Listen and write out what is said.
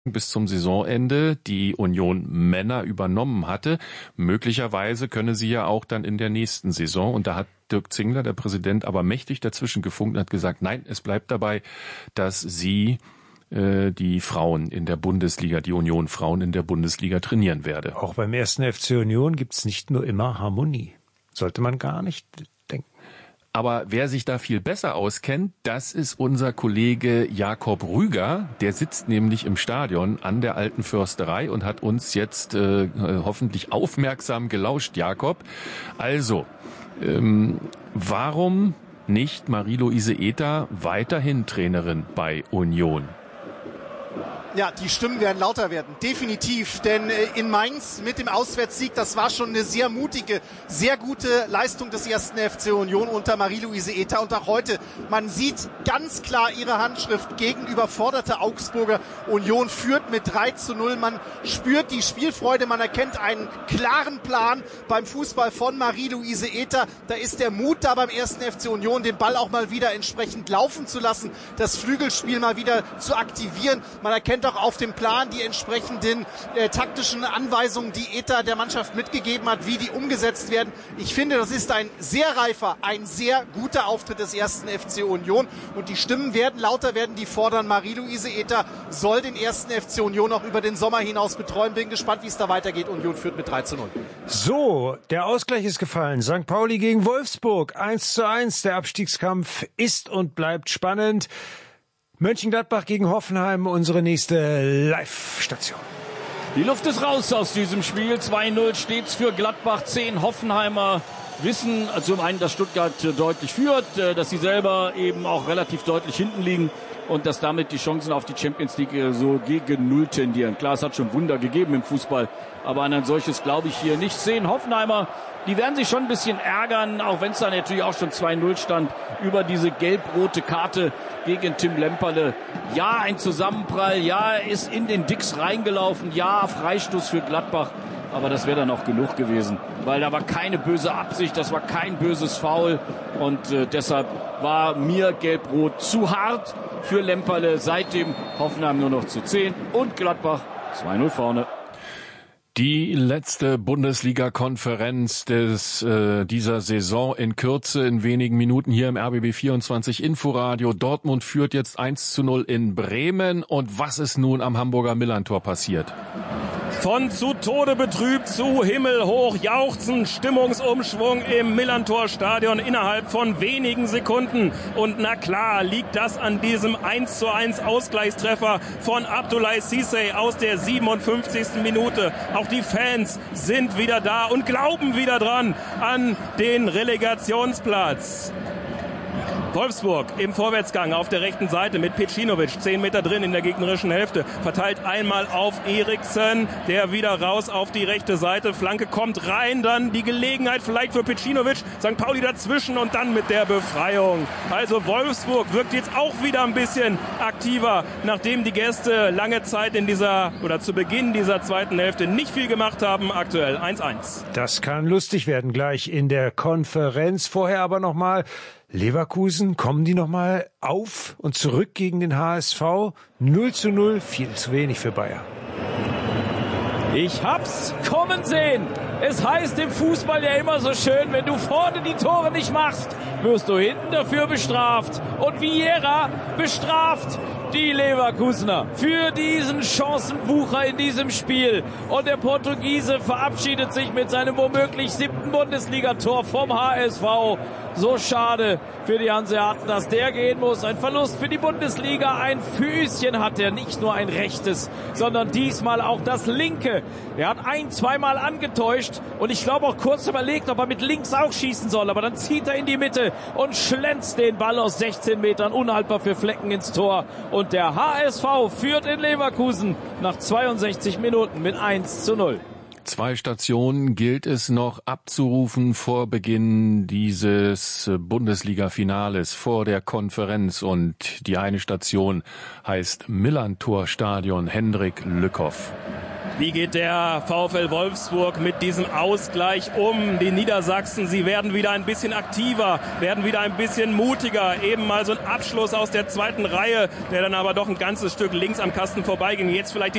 bis zum Saisonende die Union Männer übernommen hatte. Möglicherweise könne sie ja auch dann in der nächsten Saison. Und da hat Dirk Zingler, der Präsident, aber mächtig dazwischen gefunkt und hat gesagt, nein, es bleibt dabei, dass sie die Frauen in der Bundesliga, die Union Frauen in der Bundesliga trainieren werde. Auch beim 1. FC Union gibt es nicht nur immer Harmonie. Sollte man gar nicht denken. Aber wer sich da viel besser auskennt, das ist unser Kollege Jakob Rüger. Der sitzt nämlich im Stadion an der Alten Försterei und hat uns jetzt hoffentlich aufmerksam gelauscht, Jakob. Also, warum nicht Marie-Louise Ether weiterhin Trainerin bei Union? Ja, die Stimmen werden lauter werden, definitiv, denn in Mainz mit dem Auswärtssieg, das war schon eine sehr mutige, sehr gute Leistung des 1. FC Union unter Marie-Louise Ether und auch heute, man sieht ganz klar ihre Handschrift gegen überforderte Augsburger. Union führt mit 3:0, man spürt die Spielfreude, man erkennt einen klaren Plan beim Fußball von Marie-Louise Ether, da ist der Mut da beim 1. FC Union, den Ball auch mal wieder entsprechend laufen zu lassen, das Flügelspiel mal wieder zu aktivieren, man erkennt auch auf dem Plan die entsprechenden taktischen Anweisungen, die Ether der Mannschaft mitgegeben hat, wie die umgesetzt werden. Ich finde, das ist ein sehr reifer, ein sehr guter Auftritt des 1. FC Union und die Stimmen werden lauter werden, die fordern, Marie-Louise Ether soll den 1. FC Union auch über den Sommer hinaus betreuen. Bin gespannt, wie es da weitergeht. Union führt mit 3:0. So, der Ausgleich ist gefallen. St. Pauli gegen Wolfsburg 1:1. Der Abstiegskampf ist und bleibt spannend. Mönchengladbach gegen Hoffenheim, unsere nächste Live-Station. Die Luft ist raus aus diesem Spiel. 2:0 steht's für Gladbach. 10 Hoffenheimer wissen, also zum einen, dass Stuttgart deutlich führt, dass sie selber eben auch relativ deutlich hinten liegen und dass damit die Chancen auf die Champions League so gegen Null tendieren. Klar, es hat schon Wunder gegeben im Fußball, aber an ein solches glaube ich hier nicht. 10 Hoffenheimer, die werden sich schon ein bisschen ärgern, auch wenn es da natürlich auch schon 2:0 stand, über diese gelb-rote Karte gegen Tim Lemperle. Ja, ein Zusammenprall, ja, er ist in den Dicks reingelaufen, ja, Freistoß für Gladbach, aber das wäre dann auch genug gewesen, weil da war keine böse Absicht, das war kein böses Foul und deshalb war mir gelb-rot zu hart für Lemperle. Seitdem Hoffenheim nur noch zu 10 und Gladbach 2:0 vorne. Die letzte Bundesliga-Konferenz dieser Saison in Kürze, in wenigen Minuten hier im RBB 24 Inforadio. Dortmund führt jetzt 1:0 in Bremen. Und was ist nun am Hamburger Millantor passiert? Von zu Tode betrübt zu himmelhoch jauchzen, Stimmungsumschwung im Millantor-Stadion innerhalb von wenigen Sekunden. Und na klar liegt das an diesem 1:1 Ausgleichstreffer von Abdoulaye Cissé aus der 57. Minute. Auch die Fans sind wieder da und glauben wieder dran an den Relegationsplatz. Wolfsburg im Vorwärtsgang auf der rechten Seite mit Pecinovic, 10 Meter drin in der gegnerischen Hälfte, verteilt einmal auf Eriksen, der wieder raus auf die rechte Seite, Flanke kommt rein, dann die Gelegenheit vielleicht für Pecinovic, St. Pauli dazwischen und dann mit der Befreiung. Also Wolfsburg wirkt jetzt auch wieder ein bisschen aktiver, nachdem die Gäste lange Zeit zu Beginn dieser zweiten Hälfte nicht viel gemacht haben, aktuell 1:1. Das kann lustig werden gleich in der Konferenz. Vorher aber nochmal Leverkusen, kommen die nochmal auf und zurück gegen den HSV? 0:0, viel zu wenig für Bayern. Ich hab's kommen sehen. Es heißt im Fußball ja immer so schön, wenn du vorne die Tore nicht machst, wirst du hinten dafür bestraft. Und Vieira bestraft die Leverkusener für diesen Chancenwucher in diesem Spiel. Und der Portugiese verabschiedet sich mit seinem womöglich 7. Bundesligator vom HSV. So schade für die Hanseaten, dass der gehen muss. Ein Verlust für die Bundesliga. Ein Füßchen hat er, nicht nur ein rechtes, sondern diesmal auch das linke. Er hat zweimal angetäuscht und ich glaube auch kurz überlegt, ob er mit links auch schießen soll. Aber dann zieht er in die Mitte und schlänzt den Ball aus 16 Metern unhaltbar für Flecken ins Tor. Und der HSV führt in Leverkusen nach 62 Minuten mit 1:0. 2 Stationen gilt es noch abzurufen vor Beginn dieses Bundesliga-Finales, vor der Konferenz. Und die eine Station heißt Millantor-Stadion Hendrik Lückhoff. Wie geht der VfL Wolfsburg mit diesem Ausgleich um? Die Niedersachsen, sie werden wieder ein bisschen aktiver, werden wieder ein bisschen mutiger. Eben mal so ein Abschluss aus der zweiten Reihe, der dann aber doch ein ganzes Stück links am Kasten vorbeiging. Jetzt vielleicht die